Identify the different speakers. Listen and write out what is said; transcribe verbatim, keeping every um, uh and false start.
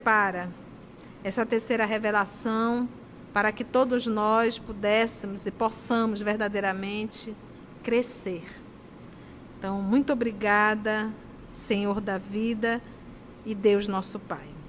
Speaker 1: para essa terceira revelação, para que todos nós pudéssemos e possamos verdadeiramente crescer. Então, muito obrigada, Senhor da vida e Deus nosso Pai.